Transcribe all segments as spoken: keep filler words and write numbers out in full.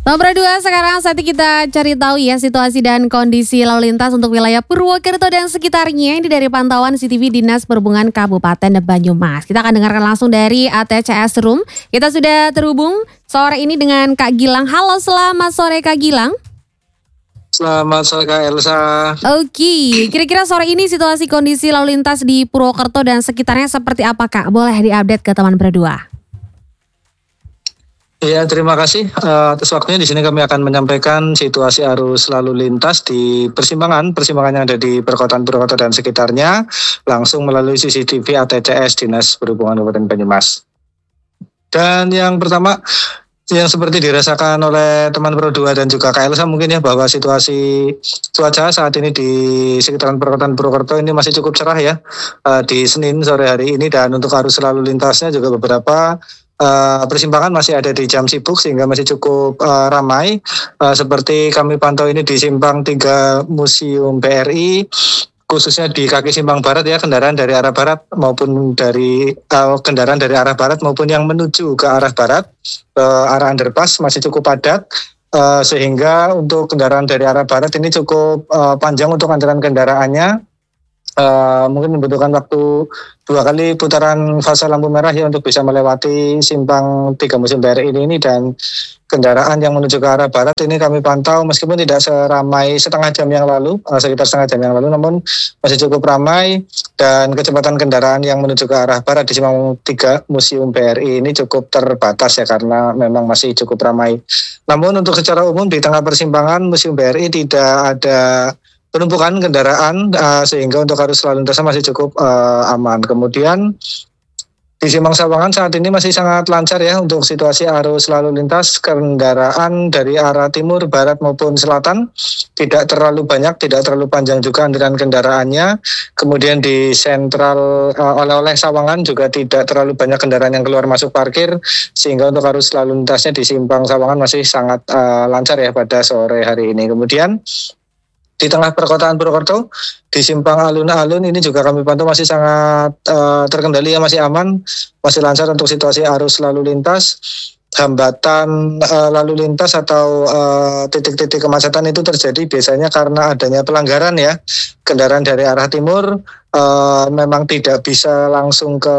Nomor dua, sekarang saat kita cari tahu ya situasi dan kondisi lalu lintas untuk wilayah Purwokerto dan sekitarnya. Ini dari pantauan C C T V Dinas Perhubungan Kabupaten Banyumas. Kita akan dengarkan langsung dari A T C S Room. Kita sudah terhubung sore ini dengan Kak Gilang. Halo, selamat sore Kak Gilang. Selamat sore Kak Elsa. Oke, kira-kira sore ini situasi kondisi lalu lintas di Purwokerto dan sekitarnya seperti apa Kak? Boleh diupdate ke teman berdua. Ya, terima kasih uh, atas waktunya. Di sini kami akan menyampaikan situasi arus lalu lintas di persimpangan, persimpangan yang ada di perkotaan Purwokerto dan sekitarnya, langsung melalui C C T V A T C S Dinas Perhubungan Kabupaten Banyumas. Dan yang pertama, yang seperti dirasakan oleh teman Pro dua dan juga K L S A mungkin ya, bahwa situasi cuaca saat ini di sekitaran perkotaan Purwokerto ini masih cukup cerah ya uh, di Senin sore hari ini, dan untuk arus lalu lintasnya juga beberapa Uh, persimpangan masih ada di jam sibuk sehingga masih cukup uh, ramai. Uh, seperti kami pantau ini di Simpang tiga Museum B R I, khususnya di kaki simpang barat ya, kendaraan dari arah barat maupun dari uh, kendaraan dari arah barat maupun yang menuju ke arah barat, uh, arah underpass masih cukup padat. Uh, sehingga untuk kendaraan dari arah barat ini cukup uh, panjang untuk antrian kendaraannya. Uh, mungkin membutuhkan waktu dua kali putaran fase lampu merah ya untuk bisa melewati simpang tiga musim B R I ini, ini dan kendaraan yang menuju ke arah barat ini kami pantau meskipun tidak seramai setengah jam yang lalu, uh, sekitar setengah jam yang lalu, namun masih cukup ramai, dan kecepatan kendaraan yang menuju ke arah barat di simpang tiga museum B R I ini cukup terbatas ya, karena memang masih cukup ramai. Namun untuk secara umum di tengah persimpangan museum B R I tidak ada penumpukan kendaraan, uh, sehingga untuk arus lalu lintasnya masih cukup uh, aman. Kemudian di Simpang Sawangan saat ini masih sangat lancar ya untuk situasi arus lalu lintas kendaraan dari arah timur, barat maupun selatan. Tidak terlalu banyak, tidak terlalu panjang juga antrian kendaraannya. Kemudian di sentral uh, oleh-oleh Sawangan juga tidak terlalu banyak kendaraan yang keluar masuk parkir, sehingga untuk arus lalu lintasnya di Simpang Sawangan masih sangat uh, lancar ya pada sore hari ini. Kemudian di tengah perkotaan Purwokerto, di simpang alun-alun ini juga kami pantau masih sangat uh, terkendali ya, masih aman, masih lancar untuk situasi arus lalu lintas. Hambatan uh, lalu lintas atau uh, titik-titik kemacetan itu terjadi biasanya karena adanya pelanggaran ya. Kendaraan dari arah timur uh, memang tidak bisa langsung ke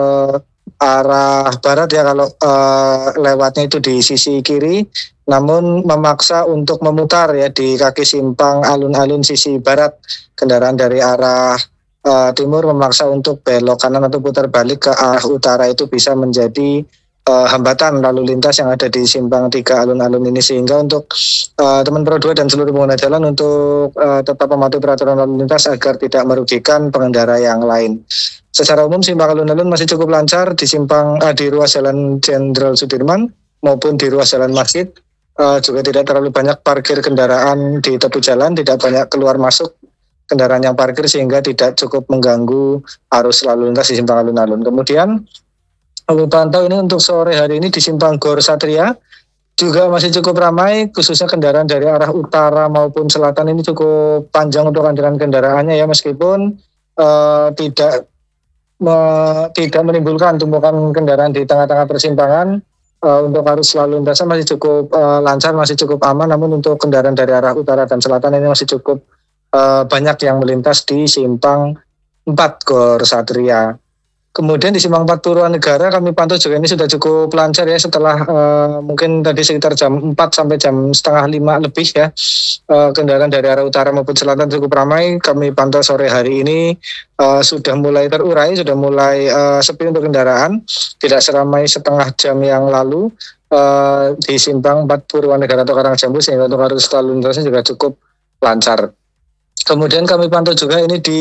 arah barat ya kalau uh, lewatnya itu di sisi kiri, namun memaksa untuk memutar ya di kaki simpang alun-alun sisi barat. Kendaraan dari arah uh, timur memaksa untuk belok kanan atau putar balik ke arah utara, itu bisa menjadi uh, hambatan lalu lintas yang ada di simpang tiga alun-alun ini, sehingga untuk uh, teman Pro dua dan seluruh pengguna jalan untuk uh, tetap mematuhi peraturan lalu lintas agar tidak merugikan pengendara yang lain. Secara umum simpang alun-alun masih cukup lancar di simpang uh, di ruas Jalan Jenderal Sudirman maupun di ruas Jalan Masjid. Uh, juga tidak terlalu banyak parkir kendaraan di tepi jalan, tidak banyak keluar masuk kendaraan yang parkir, sehingga tidak cukup mengganggu arus lalu lintas di simpang alun-alun. Kemudian kami pantau ini untuk sore hari ini di simpang Gor Satria juga masih cukup ramai, khususnya kendaraan dari arah utara maupun selatan ini cukup panjang untuk antrian kendaraannya ya, meskipun uh, tidak me, tidak menimbulkan tumpukan kendaraan di tengah-tengah persimpangan. Uh, untuk arus lalu lintasnya masih cukup uh, lancar, masih cukup aman, namun untuk kendaraan dari arah utara dan selatan ini masih cukup uh, banyak yang melintas di simpang empat Gor Satria. Kemudian di simpang empat Purwanegara kami pantau juga ini sudah cukup lancar ya, setelah uh, mungkin tadi sekitar jam empat sampai jam setengah lima lebih ya, uh, kendaraan dari arah utara maupun selatan cukup ramai. Kami pantau sore hari ini uh, sudah mulai terurai, sudah mulai uh, sepi untuk kendaraan, tidak seramai setengah jam yang lalu uh, di simpang empat Purwanegara atau Karangjambu, sehingga untuk arus lalu lintasnya juga cukup lancar. Kemudian kami pantau juga ini di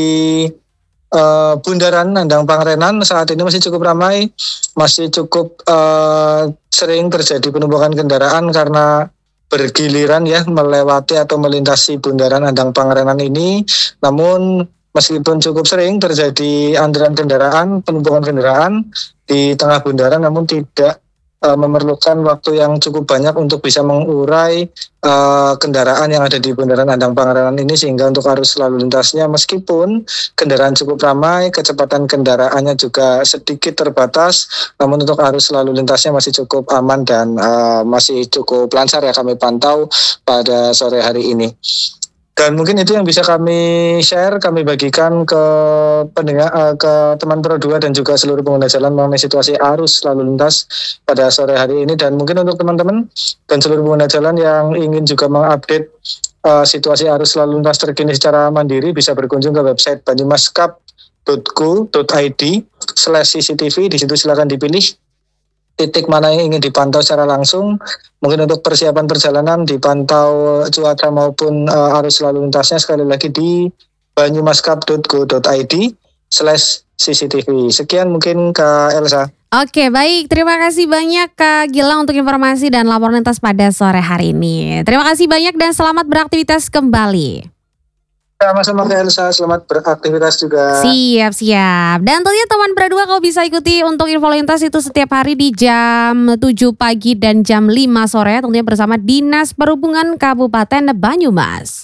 Uh, Bundaran Nandang Pangrenan saat ini masih cukup ramai, masih cukup uh, sering terjadi penumpukan kendaraan karena bergiliran ya melewati atau melintasi Bundaran Nandang Pangrenan ini. Namun meskipun cukup sering terjadi antrian kendaraan, penumpukan kendaraan di tengah bundaran, namun tidak uh, memerlukan waktu yang cukup banyak untuk bisa mengurai uh, kendaraan yang ada di Bundaran Andang Pangeran ini, sehingga untuk arus lalu lintasnya meskipun kendaraan cukup ramai, kecepatan kendaraannya juga sedikit terbatas, namun untuk arus lalu lintasnya masih cukup aman dan uh, masih cukup lancar ya kami pantau pada sore hari ini. Dan mungkin itu yang bisa kami share, kami bagikan ke pendengar, uh, ke teman Pro dua dan juga seluruh pengguna jalan mengenai situasi arus lalu lintas pada sore hari ini. Dan mungkin untuk teman-teman dan seluruh pengguna jalan yang ingin juga mengupdate uh, situasi arus lalu lintas terkini secara mandiri, bisa berkunjung ke website banyumaskap dot go dot i d slash c c t v. Di situ silakan dipilih titik mana yang ingin dipantau secara langsung. Mungkin untuk persiapan perjalanan dipantau cuaca maupun uh, arus lalu lintasnya sekali lagi di banyumaskap dot go dot i d slash c c t v. Sekian mungkin Kak Elsa. Oke, baik. Terima kasih banyak Kak Gilang untuk informasi dan laporan lintas pada sore hari ini. Terima kasih banyak dan selamat beraktivitas kembali. Sama-sama Kak Elsa, selamat beraktivitas juga. Siap, siap. Dan tentunya teman berdua kau bisa ikuti untuk info lintas itu setiap hari di jam tujuh pagi dan jam lima sore, tentunya bersama Dinas Perhubungan Kabupaten Banyumas.